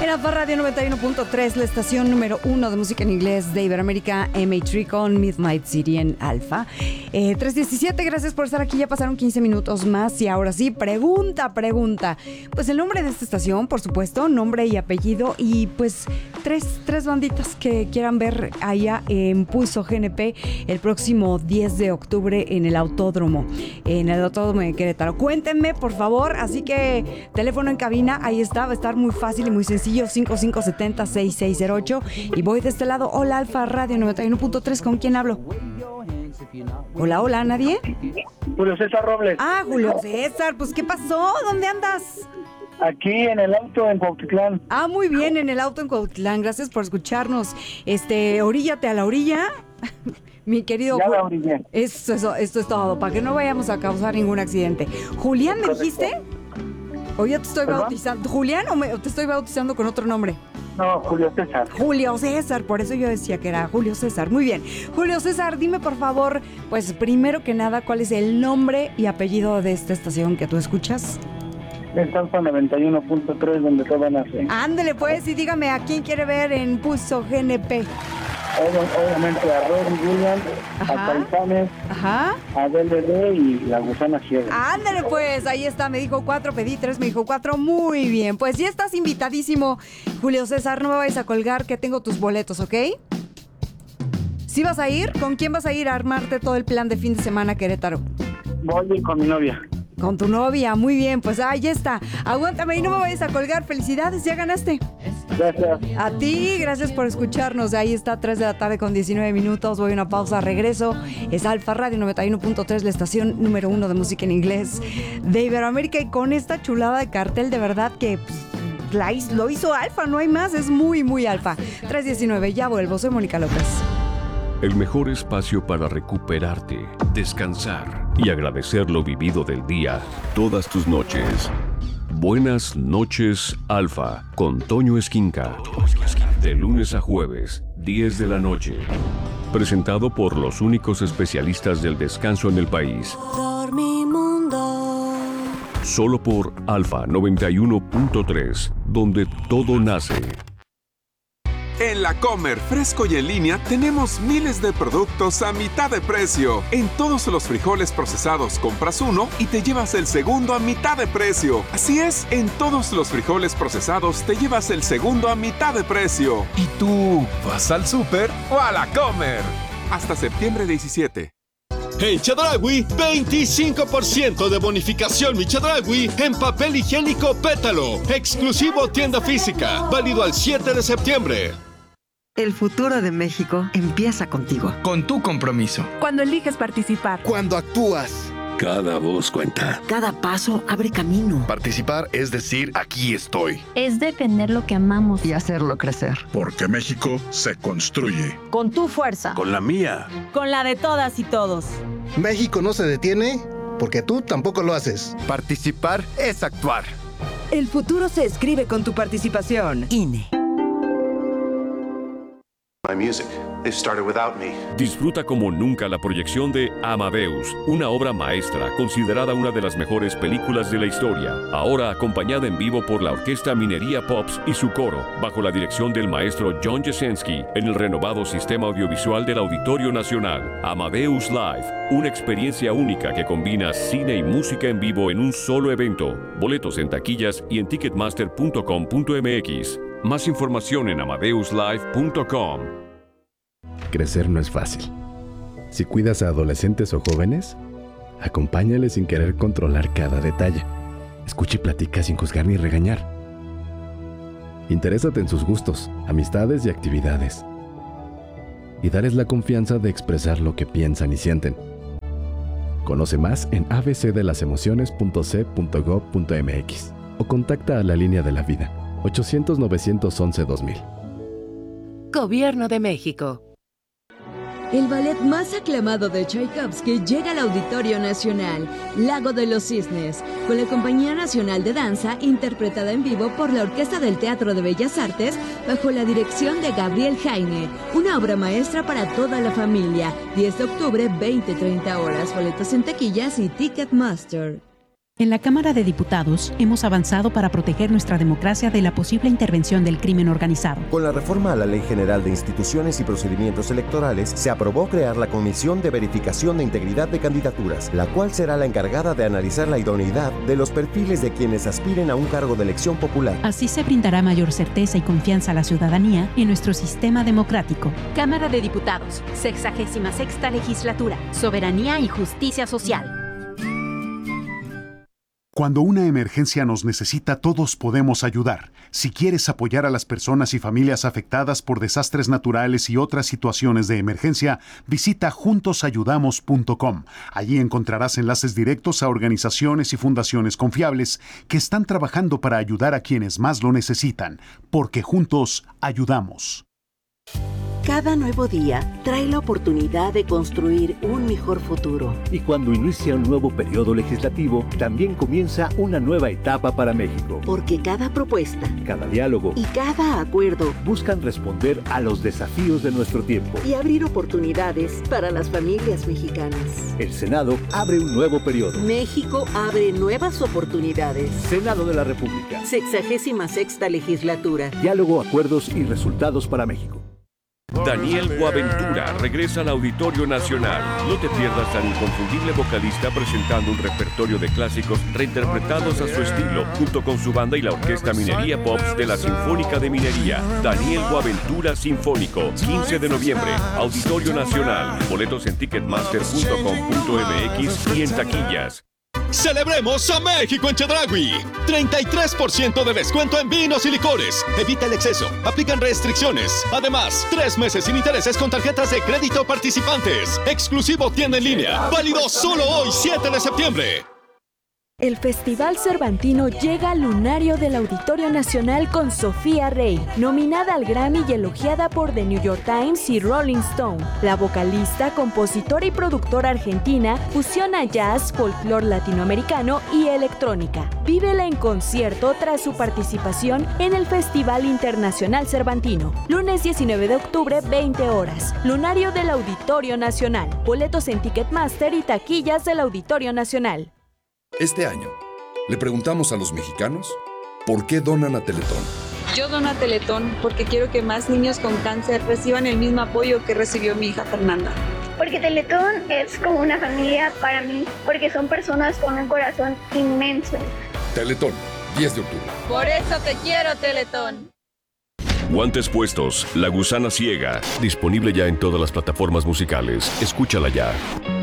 En Alfa Radio 91.3, la estación número 1 de música en inglés de Iberoamérica, MH3 con Midnight City en Alfa. 3:17, gracias por estar aquí. Ya pasaron 15 minutos más y ahora sí, pregunta. Pues el nombre de esta estación, por supuesto, nombre y apellido y pues tres banditas que quieran ver allá en Pulso GNP el próximo 10 de octubre en el Autódromo de Querétaro. Cuéntenme, por favor, así que teléfono en cabina, ahí está, va a estar muy fácil y muy sencillo, 5570-6608. Y voy de este lado. Hola, Alfa Radio 91.3, ¿con quién hablo? Hola, ¿nadie? Julio César Robles. Ah, Julio César, pues ¿qué pasó? ¿Dónde andas? Aquí en el auto en Cuautitlán. Ah, muy bien, en el auto en Cuautitlán, gracias por escucharnos. Oríllate a la orilla. Mi querido ya la orilla. Esto es todo, para que no vayamos a causar ningún accidente. ¿Julián me dijiste? ¿O ya te estoy bautizando? ¿Julián o te estoy bautizando con otro nombre? No, Julio César. Julio César, por eso yo decía que era Julio César. Muy bien. Julio César, dime por favor, pues primero que nada, ¿cuál es el nombre y apellido de esta estación que tú escuchas? Es Alfa 91.3, donde todo nace. Ándele pues y dígame a quién quiere ver en Pulso GNP. Obviamente a Robin Williams, a Caifanes, a DLD y la Gusana Ciega. Ándale pues, ahí está, me dijo 4, pedí 3, me dijo 4, muy bien. Pues ya estás invitadísimo, Julio César, no me vayas a colgar que tengo tus boletos, ¿ok? ¿Sí vas a ir? ¿Con quién vas a ir a armarte todo el plan de fin de semana a Querétaro? Voy con mi novia. Con tu novia, muy bien, pues ahí está. Aguántame y no me vayas a colgar, felicidades, ya ganaste. Gracias. A ti, gracias por escucharnos. Ahí está, 3 de la tarde con 19 minutos. Voy a una pausa, regreso. Es Alfa Radio 91.3, la estación número 1 de música en inglés de Iberoamérica. Y con esta chulada de cartel, de verdad que lo hizo Alfa, no hay más. Es muy, muy Alfa. 3:19, ya vuelvo. Soy Mónica López. El mejor espacio para recuperarte, descansar y agradecer lo vivido del día, todas tus noches. Buenas noches, Alfa, con Toño Esquinca. De lunes a jueves, 10 de la noche. Presentado por los únicos especialistas del descanso en el país. Dormimundo. Solo por Alfa 91.3, donde todo nace. En La Comer, fresco y en línea, tenemos miles de productos a mitad de precio. En todos los frijoles procesados compras uno y te llevas el segundo a mitad de precio. Así es, en todos los frijoles procesados te llevas el segundo a mitad de precio. ¿Y tú vas al súper o a La Comer? Hasta septiembre 17. En Chedraui, 25% de bonificación mi Chedraui en papel higiénico Pétalo. Exclusivo tienda física. Válido al 7 de septiembre. El futuro de México empieza contigo. Con tu compromiso. Cuando eliges participar. Cuando actúas. Cada voz cuenta. Cada paso abre camino. Participar es decir, aquí estoy. Es defender lo que amamos. Y hacerlo crecer. Porque México se construye. Con tu fuerza. Con la mía. Con la de todas y todos. México no se detiene porque tú tampoco lo haces. Participar es actuar. El futuro se escribe con tu participación. INE. My music. They started without me. Disfruta como nunca la proyección de Amadeus, una obra maestra considerada una de las mejores películas de la historia. Ahora acompañada en vivo por la Orquesta Minería Pops y su coro, bajo la dirección del maestro John Jasenski, en el renovado sistema audiovisual del Auditorio Nacional. Amadeus Live, una experiencia única que combina cine y música en vivo en un solo evento. Boletos en taquillas y en ticketmaster.com.mx. Más información en amadeuslive.com. Crecer no es fácil. Si cuidas a adolescentes o jóvenes, acompáñales sin querer controlar cada detalle. Escucha y platica sin juzgar ni regañar. Interésate en sus gustos, amistades y actividades. Y dales la confianza de expresar lo que piensan y sienten. Conoce más en abcdelasemociones.c.gov.mx o contacta a la Línea de la Vida, 800-911-2000. Gobierno de México. El ballet más aclamado de Tchaikovsky llega al Auditorio Nacional, Lago de los Cisnes, con la Compañía Nacional de Danza, interpretada en vivo por la Orquesta del Teatro de Bellas Artes, bajo la dirección de Gabriel Jaime. Una obra maestra para toda la familia. 10 de octubre, 20-30 horas. Boletos en taquillas y Ticketmaster. En la Cámara de Diputados hemos avanzado para proteger nuestra democracia de la posible intervención del crimen organizado. Con la reforma a la Ley General de Instituciones y Procedimientos Electorales, se aprobó crear la Comisión de Verificación de Integridad de Candidaturas, la cual será la encargada de analizar la idoneidad de los perfiles de quienes aspiren a un cargo de elección popular. Así se brindará mayor certeza y confianza a la ciudadanía en nuestro sistema democrático. Cámara de Diputados, 66ª Legislatura, Soberanía y Justicia Social. Cuando una emergencia nos necesita, todos podemos ayudar. Si quieres apoyar a las personas y familias afectadas por desastres naturales y otras situaciones de emergencia, visita juntosayudamos.com. Allí encontrarás enlaces directos a organizaciones y fundaciones confiables que están trabajando para ayudar a quienes más lo necesitan, porque juntos ayudamos. Cada nuevo día trae la oportunidad de construir un mejor futuro. Y cuando inicia un nuevo periodo legislativo, también comienza una nueva etapa para México. Porque cada propuesta, cada diálogo y cada acuerdo buscan responder a los desafíos de nuestro tiempo y abrir oportunidades para las familias mexicanas. El Senado abre un nuevo periodo. México abre nuevas oportunidades. Senado de la República. 66ª Legislatura. Diálogo, acuerdos y resultados para México. Daniel Boaventura regresa al Auditorio Nacional. No te pierdas al inconfundible vocalista presentando un repertorio de clásicos reinterpretados a su estilo, junto con su banda y la Orquesta Minería Pops de la Sinfónica de Minería. Daniel Boaventura Sinfónico, 15 de noviembre, Auditorio Nacional. Boletos en ticketmaster.com.mx y en taquillas. ¡Celebremos a México en Chedraui! 33% de descuento en vinos y licores. Evita el exceso. Aplican restricciones. Además, 3 meses sin intereses con tarjetas de crédito participantes. Exclusivo tienda en línea. Válido solo hoy, 7 de septiembre. El Festival Cervantino llega al lunario del Auditorio Nacional con Sofía Rey, nominada al Grammy y elogiada por The New York Times y Rolling Stone. La vocalista, compositora y productora argentina fusiona jazz, folclore latinoamericano y electrónica. Vívela en concierto tras su participación en el Festival Internacional Cervantino. Lunes 19 de octubre, 20 horas. Lunario del Auditorio Nacional. Boletos en Ticketmaster y taquillas del Auditorio Nacional. Este año, le preguntamos a los mexicanos por qué donan a Teletón. Yo dono a Teletón porque quiero que más niños con cáncer reciban el mismo apoyo que recibió mi hija Fernanda. Porque Teletón es como una familia para mí, porque son personas con un corazón inmenso. Teletón, 10 de octubre. Por eso te quiero, Teletón. Guantes puestos, La Gusana Ciega. Disponible ya en todas las plataformas musicales. Escúchala ya.